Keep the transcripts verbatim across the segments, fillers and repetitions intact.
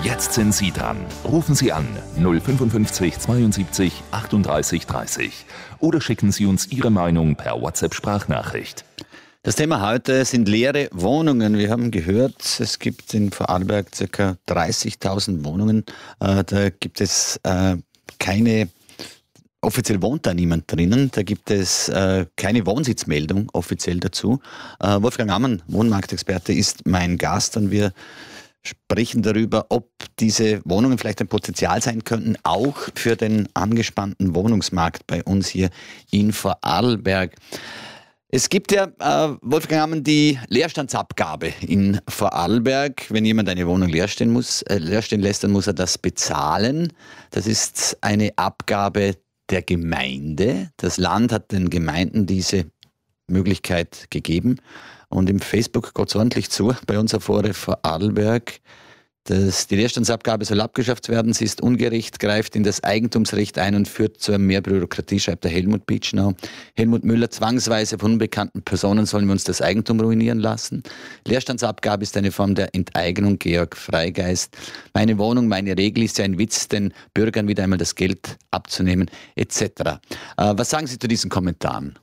Jetzt sind Sie dran. Rufen Sie an null fünfundfünfzig zweiundsiebzig achtunddreißig dreißig oder schicken Sie uns Ihre Meinung per WhatsApp-Sprachnachricht. Das Thema heute sind leere Wohnungen. Wir haben gehört, es gibt in Vorarlberg ca. dreißigtausend Wohnungen. Äh, da gibt es äh, keine, offiziell wohnt da niemand drinnen. Da gibt es äh, keine Wohnsitzmeldung offiziell dazu. Äh, Wolfgang Ammann, Wohnmarktexperte, ist mein Gast und wir sprechen darüber, ob diese Wohnungen vielleicht ein Potenzial sein könnten, auch für den angespannten Wohnungsmarkt bei uns hier in Vorarlberg. Es gibt ja, äh, Wolfgang Ammann, die Leerstandsabgabe in Vorarlberg. Wenn jemand eine Wohnung leer stehen, muss, äh, leer stehen lässt, dann muss er das bezahlen. Das ist eine Abgabe der Gemeinde. Das Land hat den Gemeinden diese Möglichkeit gegeben. Und im Facebook geht es ordentlich zu bei uns auf Fore Vorarlberg. Das, die Leerstandsabgabe soll abgeschafft werden. Sie ist ungerecht, greift in das Eigentumsrecht ein und führt zu mehr Bürokratie, schreibt der Helmut Pietschnau. Helmut Müller, zwangsweise von unbekannten Personen sollen wir uns das Eigentum ruinieren lassen. Leerstandsabgabe ist eine Form der Enteignung, Georg Freigeist. Meine Wohnung, meine Regel ist ja ein Witz, den Bürgern wieder einmal das Geld abzunehmen, et cetera. Äh, was sagen Sie zu diesen Kommentaren?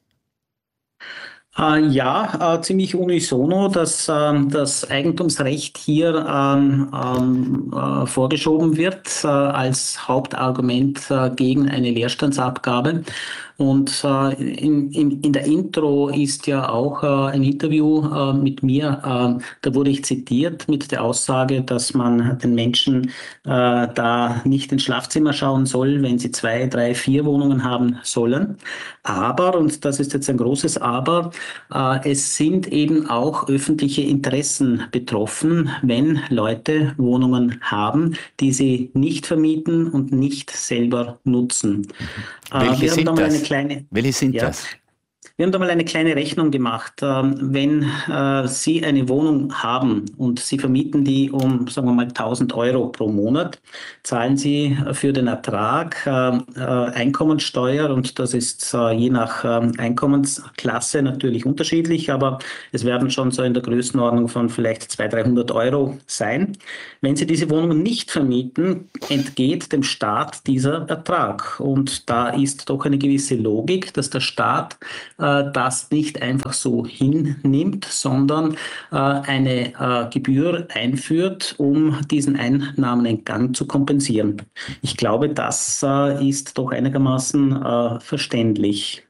Äh, ja, äh, ziemlich unisono, dass äh, das Eigentumsrecht hier ähm, ähm, äh, vorgeschoben wird äh, als Hauptargument äh, gegen eine Leerstandsabgabe. Und äh, in, in, in der Intro ist ja auch äh, ein Interview äh, mit mir. Äh, da wurde ich zitiert mit der Aussage, dass man den Menschen äh, da nicht ins Schlafzimmer schauen soll, wenn sie zwei, drei, vier Wohnungen haben sollen. Aber, und das ist jetzt ein großes Aber, äh, es sind eben auch öffentliche Interessen betroffen, wenn Leute Wohnungen haben, die sie nicht vermieten und nicht selber nutzen. Welche wir haben sind da mal das? eine kleine, Welche sind ja, das? Wir haben da mal eine kleine Rechnung gemacht. Ähm, Wenn äh, Sie eine Wohnung haben und Sie vermieten die um, sagen wir mal, tausend Euro pro Monat, zahlen Sie für den Ertrag äh, äh, Einkommensteuer, und das ist äh, je nach äh, Einkommensklasse natürlich unterschiedlich, aber es werden schon so in der Größenordnung von vielleicht zweihundert, dreihundert Euro sein. Wenn Sie diese Wohnungen nicht vermieten, entgeht dem Staat dieser Ertrag. Und da ist doch eine gewisse Logik, dass der Staat äh, das nicht einfach so hinnimmt, sondern äh, eine äh, Gebühr einführt, um diesen Einnahmenentgang zu kompensieren. Ich glaube, das äh, ist doch einigermaßen äh, verständlich.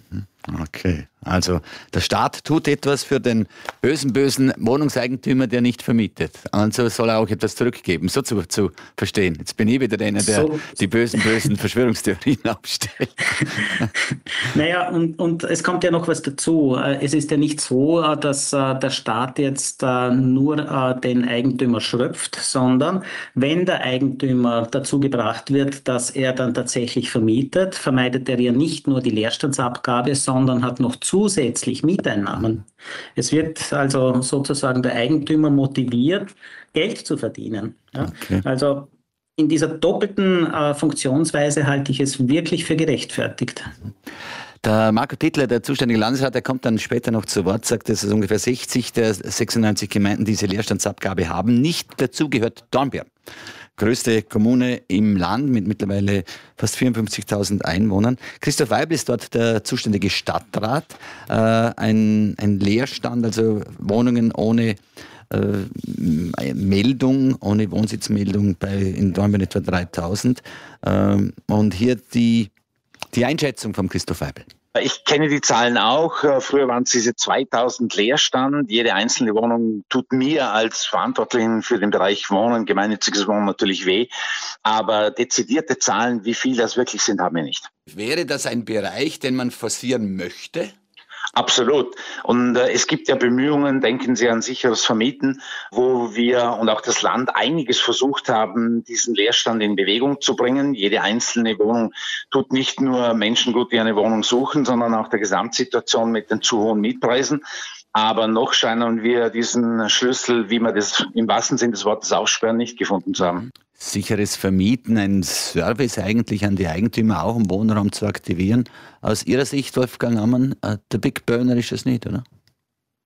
Okay, also der Staat tut etwas für den bösen, bösen Wohnungseigentümer, der nicht vermietet. Also soll er auch etwas zurückgeben, so zu, zu verstehen. Jetzt bin ich wieder einer, der so die bösen, bösen Verschwörungstheorien aufstellt. Naja, und, und es kommt ja noch was dazu. Es ist ja nicht so, dass der Staat jetzt nur den Eigentümer schröpft, sondern wenn der Eigentümer dazu gebracht wird, dass er dann tatsächlich vermietet, vermeidet er ja nicht nur die Leerstandsabgabe, sondern hat noch zusätzlich Mieteinnahmen. Es wird also sozusagen der Eigentümer motiviert, Geld zu verdienen. Ja? Okay. Also in dieser doppelten äh, Funktionsweise halte ich es wirklich für gerechtfertigt. Der Marco Tittler, der zuständige Landesrat, der kommt dann später noch zu Wort, sagt, dass es ungefähr sechzig der sechsundneunzig Gemeinden diese Leerstandsabgabe haben. Nicht dazu gehört Dornbirn. Größte Kommune im Land mit mittlerweile fast vierundfünfzigtausend Einwohnern. Christoph Weibel ist dort der zuständige Stadtrat. Äh, ein, ein Leerstand, also Wohnungen ohne äh, Meldung, ohne Wohnsitzmeldung bei, in Dornbirn etwa dreitausend. Ähm, und hier die, die Einschätzung von Christoph Weibel. Ich kenne die Zahlen auch. Früher waren es diese zweitausend Leerstand. Jede einzelne Wohnung tut mir als Verantwortlichen für den Bereich Wohnen, gemeinnütziges Wohnen natürlich weh. Aber dezidierte Zahlen, wie viel das wirklich sind, haben wir nicht. Wäre das ein Bereich, den man forcieren möchte? Absolut. Und äh, es gibt ja Bemühungen, denken Sie an sicheres Vermieten, wo wir und auch das Land einiges versucht haben, diesen Leerstand in Bewegung zu bringen. Jede einzelne Wohnung tut nicht nur Menschen gut, die eine Wohnung suchen, sondern auch der Gesamtsituation mit den zu hohen Mietpreisen. Aber noch scheinen wir diesen Schlüssel, wie wir das im wahrsten Sinne des Wortes aussperren, nicht gefunden zu haben. Sicheres Vermieten, ein Service eigentlich an die Eigentümer, auch um Wohnraum zu aktivieren. Aus Ihrer Sicht, Wolfgang Ammann, der Big Burner ist es nicht, oder?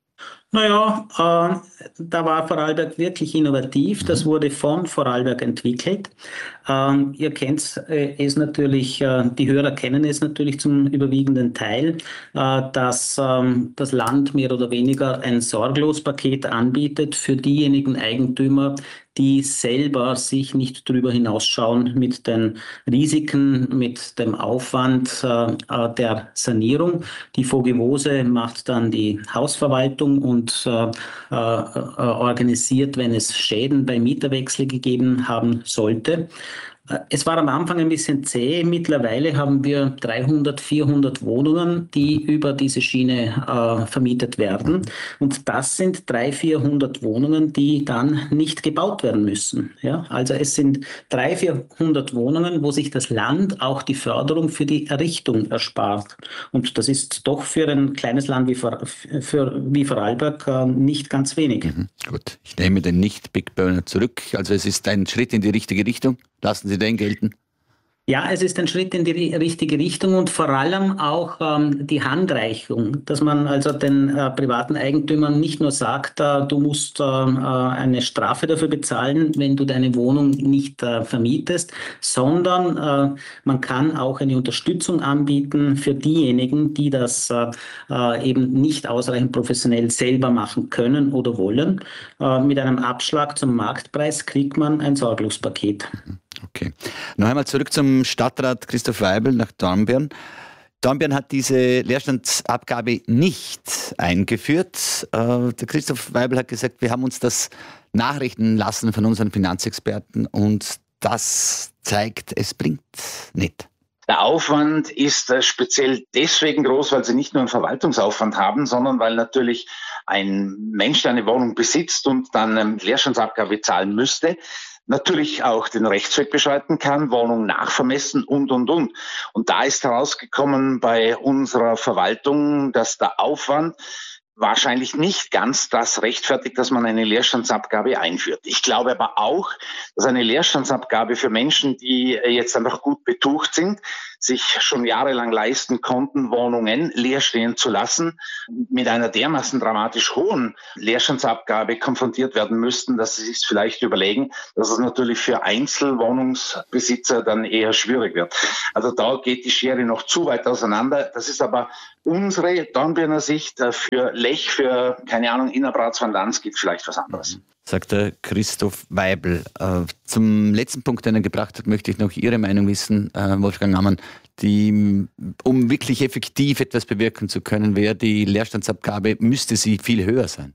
Naja, äh, da war Vorarlberg wirklich innovativ. Das wurde von Vorarlberg entwickelt. Ähm, ihr kennt äh, es natürlich, äh, die Hörer kennen es natürlich zum überwiegenden Teil, äh, dass ähm, das Land mehr oder weniger ein Sorglospaket anbietet für diejenigen Eigentümer, die selber sich nicht drüber hinausschauen mit den Risiken, mit dem Aufwand äh, äh, der Sanierung. Die Vogivose macht dann die Hausverwaltung und äh, äh, äh, organisiert, wenn es Schäden beim Mieterwechsel gegeben haben sollte. Äh, Es war am Anfang ein bisschen zäh. Mittlerweile haben wir dreihundert, vierhundert Wohnungen, die über diese Schiene äh, vermietet werden. Und das sind dreihundert, vierhundert Wohnungen, die dann nicht gebaut werden müssen. Ja? Also es sind dreihundert, vierhundert Wohnungen, wo sich das Land auch die Förderung für die Errichtung erspart. Und das ist doch für ein kleines Land wie, Vor für, wie Vorarlberg äh, nicht ganz wenig. Mhm, gut, ich nehme den Nicht-Big Burner zurück. Also es ist ein Schritt in die richtige Richtung. Lassen Sie den gelten. Ja, es ist ein Schritt in die ri- richtige Richtung und vor allem auch ähm, die Handreichung, dass man also den äh, privaten Eigentümern nicht nur sagt, äh, du musst ähm, äh, eine Strafe dafür bezahlen, wenn du deine Wohnung nicht äh, vermietest, sondern äh, man kann auch eine Unterstützung anbieten für diejenigen, die das äh, äh, eben nicht ausreichend professionell selber machen können oder wollen. Äh, mit einem Abschlag zum Marktpreis kriegt man ein Sorglospaket. Okay. Noch einmal zurück zum Stadtrat Christoph Weibel nach Dornbirn. Dornbirn hat diese Leerstandsabgabe nicht eingeführt. Äh, der Christoph Weibel hat gesagt, wir haben uns das nachrichten lassen von unseren Finanzexperten und das zeigt, es bringt nicht. Der Aufwand ist äh, speziell deswegen groß, weil sie nicht nur einen Verwaltungsaufwand haben, sondern weil natürlich ein Mensch, der eine Wohnung besitzt und dann ähm, Leerstandsabgabe zahlen müsste, natürlich auch den Rechtsweg beschreiten kann, Wohnung nachvermessen und, und, und. Und da ist herausgekommen bei unserer Verwaltung, dass der Aufwand wahrscheinlich nicht ganz das rechtfertigt, dass man eine Leerstandsabgabe einführt. Ich glaube aber auch, dass eine Leerstandsabgabe für Menschen, die jetzt einfach gut betucht sind, sich schon jahrelang leisten konnten, Wohnungen leer stehen zu lassen, mit einer dermaßen dramatisch hohen Leerstandsabgabe konfrontiert werden müssten, dass sie sich vielleicht überlegen, dass es natürlich für Einzelwohnungsbesitzer dann eher schwierig wird. Also da geht die Schere noch zu weit auseinander. Das ist aber unsere Dornbirner Sicht. Für Lech, für, keine Ahnung, Innerbrats van Lanz gibt vielleicht was anderes. Sagt der Christoph Weibel. Äh, zum letzten Punkt, den er gebracht hat, möchte ich noch Ihre Meinung wissen, äh, Wolfgang Ammann. Die, um wirklich effektiv etwas bewirken zu können, wäre die Leerstandsabgabe, müsste sie viel höher sein.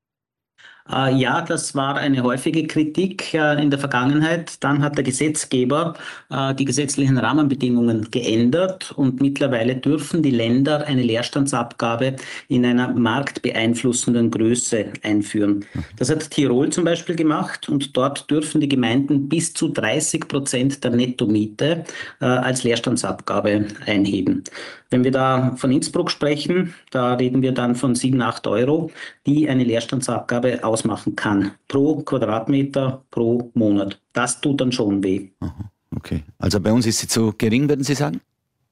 Äh, Ja, das war eine häufige Kritik äh, in der Vergangenheit. Dann hat der Gesetzgeber äh, die gesetzlichen Rahmenbedingungen geändert und mittlerweile dürfen die Länder eine Leerstandsabgabe in einer marktbeeinflussenden Größe einführen. Das hat Tirol zum Beispiel gemacht und dort dürfen die Gemeinden bis zu dreißig Prozent der Nettomiete äh, als Leerstandsabgabe einheben. Wenn wir da von Innsbruck sprechen, da reden wir dann von sieben, acht Euro, die eine Leerstandsabgabe ausmachen kann. Pro Quadratmeter, pro Monat. Das tut dann schon weh. Aha, okay. Also bei uns ist sie zu gering, würden Sie sagen?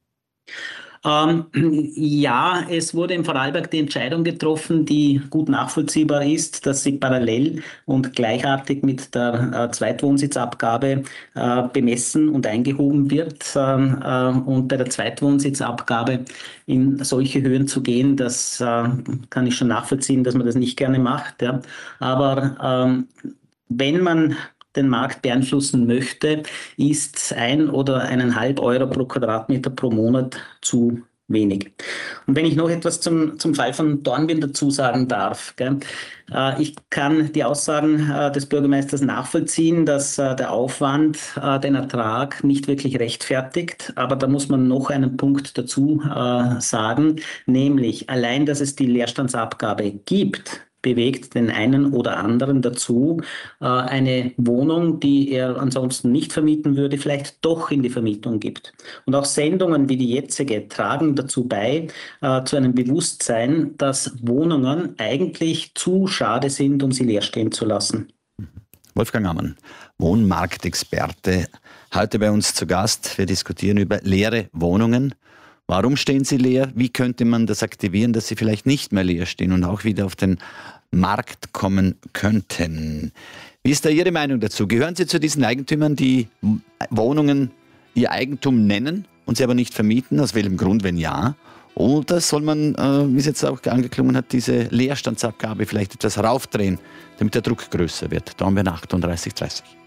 Ähm, ja, es wurde in Vorarlberg die Entscheidung getroffen, die gut nachvollziehbar ist, dass sie parallel und gleichartig mit der äh, Zweitwohnsitzabgabe äh, bemessen und eingehoben wird. Ähm, äh, und bei der Zweitwohnsitzabgabe in solche Höhen zu gehen, das äh, kann ich schon nachvollziehen, dass man das nicht gerne macht. Ja. Aber ähm, wenn man den Markt beeinflussen möchte, ist ein oder eineinhalb Euro pro Quadratmeter pro Monat zu wenig. Und wenn ich noch etwas zum, zum Fall von Dornbirn dazu sagen darf, gell? Äh, ich kann die Aussagen äh, des Bürgermeisters nachvollziehen, dass äh, der Aufwand äh, den Ertrag nicht wirklich rechtfertigt, aber da muss man noch einen Punkt dazu äh, sagen, nämlich allein, dass es die Leerstandsabgabe gibt, bewegt den einen oder anderen dazu, eine Wohnung, die er ansonsten nicht vermieten würde, vielleicht doch in die Vermietung gibt. Und auch Sendungen wie die jetzige tragen dazu bei, zu einem Bewusstsein, dass Wohnungen eigentlich zu schade sind, um sie leer stehen zu lassen. Wolfgang Ammann, Wohnmarktexperte, heute bei uns zu Gast. Wir diskutieren über leere Wohnungen Warum stehen sie leer? Wie könnte man das aktivieren, dass sie vielleicht nicht mehr leer stehen und auch wieder auf den Markt kommen könnten? Wie ist da Ihre Meinung dazu? Gehören Sie zu diesen Eigentümern, die Wohnungen ihr Eigentum nennen und sie aber nicht vermieten? Aus welchem Grund, wenn ja? Oder soll man, äh, wie es jetzt auch angeklungen hat, diese Leerstandsabgabe vielleicht etwas raufdrehen, damit der Druck größer wird? Da haben wir nach achtunddreißig dreißig.